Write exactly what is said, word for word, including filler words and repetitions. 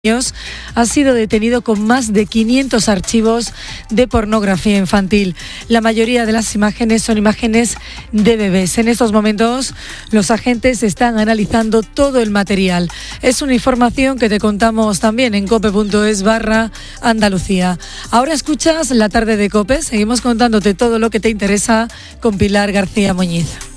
ha sido detenido con más de quinientos archivos de pornografía infantil. La mayoría de las imágenes son imágenes de bebés. En estos momentos, los agentes están analizando todo el material. Es una información que te contamos también en cope.es barra Andalucía. Ahora escuchas La Tarde de Cope. Seguimos contándote todo lo que te interesa con Pilar García Muñiz.